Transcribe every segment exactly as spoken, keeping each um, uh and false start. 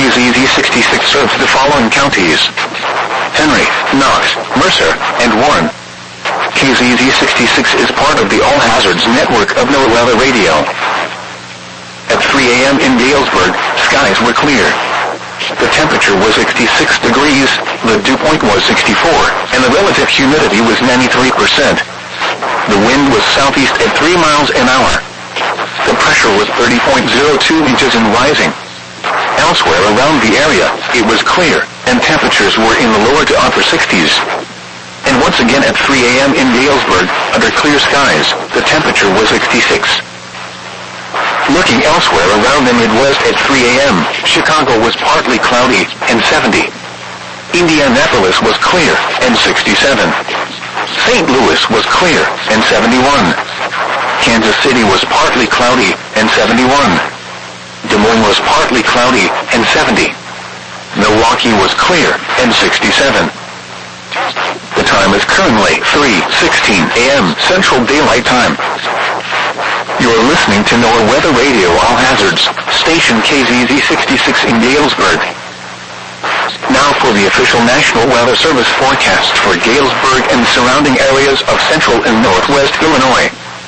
K Z Z sixty-six serves the following counties: Henry, Knox, Mercer, and Warren. K Z Z sixty-six is part of the All Hazards network of NOAA Weather Radio. At three a m in Galesburg, skies were clear. The temperature was sixty-six degrees, the dew point was sixty-four, and the relative humidity was ninety-three percent. The wind was southeast at three miles an hour. The pressure was thirty point zero two inches and rising. Elsewhere around the area, it was clear, and temperatures were in the lower to upper sixties. And once again at three a m in Galesburg, under clear skies, the temperature was sixty-six. Looking elsewhere around the Midwest at three a m, Chicago was partly cloudy, and seventy. Indianapolis was clear, and sixty-seven. Saint Louis was clear, and seventy-one. Kansas City was partly cloudy, and seventy-one. Des Moines was partly cloudy, and seventy. Milwaukee was clear, and sixty-seven. The time is currently three sixteen a m Central Daylight Time. You are listening to NOAA Weather Radio All Hazards, station K Z Z sixty-six in Galesburg. Now for the official National Weather Service forecast for Galesburg and surrounding areas of central and northwest Illinois.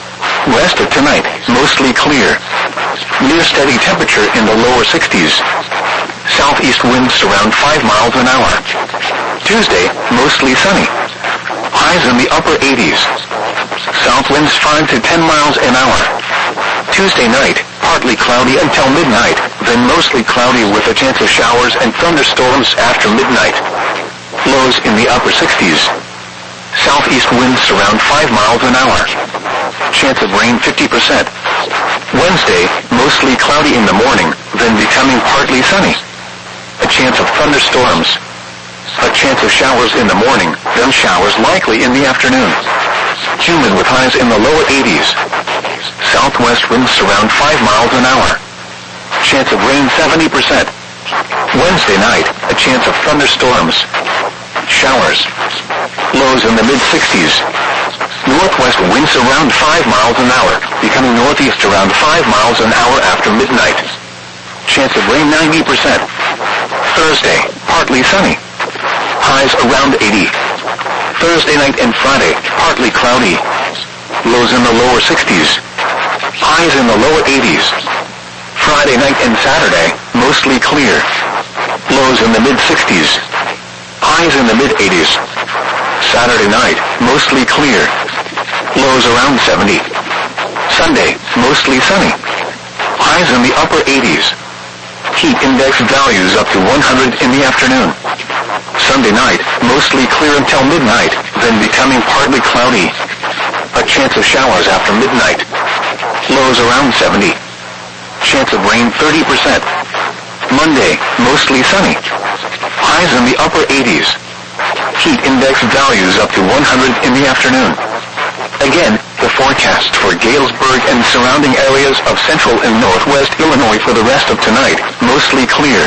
West of tonight, mostly clear. Near steady temperature in the lower sixties. Southeast winds around five miles an hour. Tuesday, mostly sunny. Highs in the upper eighties. South winds five to ten miles an hour. Tuesday night, partly cloudy until midnight, then mostly cloudy with a chance of showers and thunderstorms after midnight. Lows in the upper sixties. Southeast winds around five miles an hour. Chance of rain fifty percent. Wednesday, mostly cloudy in the morning, then becoming partly sunny. A chance of thunderstorms. A chance of showers in the morning, then showers likely in the afternoon. Humid with highs in the lower eighties. Southwest winds around five miles an hour. Chance of rain seventy percent. Wednesday night, a chance of thunderstorms. Showers. Lows in the mid-sixties. Northwest winds around five miles an hour, becoming northeast around five miles an hour after midnight. Chance of rain ninety percent. Thursday, partly sunny. Highs around eighty. Thursday night and Friday, partly cloudy. Lows in the lower sixties. Highs in the lower eighties. Friday night and Saturday, mostly clear. Lows in the mid-sixties. Highs in the mid-eighties. Saturday night, mostly clear. Lows around seventy. Sunday, mostly sunny. Highs in the upper eighties. Heat index values up to one hundred in the afternoon. Sunday night, mostly clear until midnight, then becoming partly cloudy. A chance of showers after midnight. Lows around seventy. Chance of rain thirty percent. Monday, mostly sunny. Highs in the upper eighties. Heat index values up to one hundred in the afternoon. Again, the forecast for Galesburg and surrounding areas of central and northwest Illinois for the rest of tonight, mostly clear.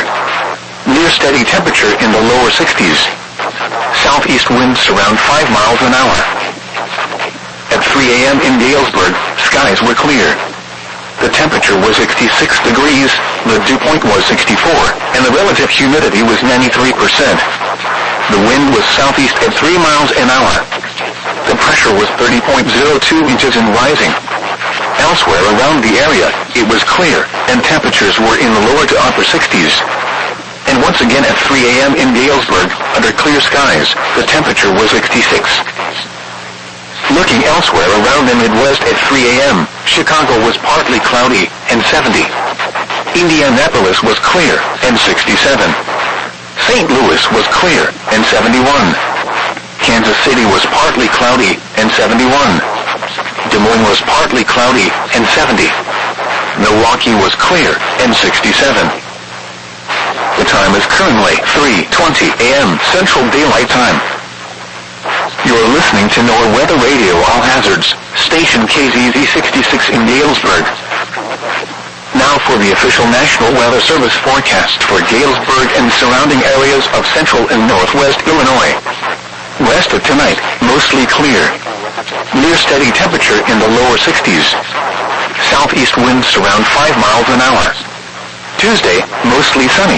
Near steady temperature in the lower sixties. Southeast winds around five miles an hour. At three a m in Galesburg, skies were clear. The temperature was sixty-six degrees, the dew point was sixty-four, and the relative humidity was ninety-three percent. The wind was southeast at three miles an hour. The pressure was thirty point zero two inches and rising. Elsewhere around the area, it was clear, and temperatures were in the lower to upper sixties. And once again at three a m in Galesburg, under clear skies, the temperature was sixty-six. Looking elsewhere around the Midwest at three a m, Chicago was partly cloudy, and seventy. Indianapolis was clear, and sixty-seven. Saint Louis was clear, and seventy-one. Kansas City was partly cloudy, and seventy-one. Des Moines was partly cloudy, and seventy. Milwaukee was clear, and sixty-seven. The time is currently three twenty a m Central Daylight Time. You are listening to NOAA Weather Radio All Hazards, station K Z Z sixty-six in Galesburg. Now for the official National Weather Service forecast for Galesburg and surrounding areas of central and northwest Illinois. West of tonight, mostly clear. Near steady temperature in the lower sixties. Southeast winds around five miles an hour. Tuesday, mostly sunny.